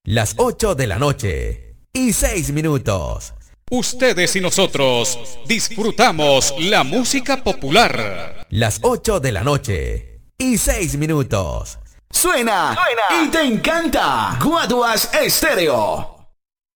Las 8 de la noche y 6 minutos. Ustedes y nosotros disfrutamos la música popular. Las 8 de la noche y 6 minutos. Suena y te encanta. Guaduas Estéreo.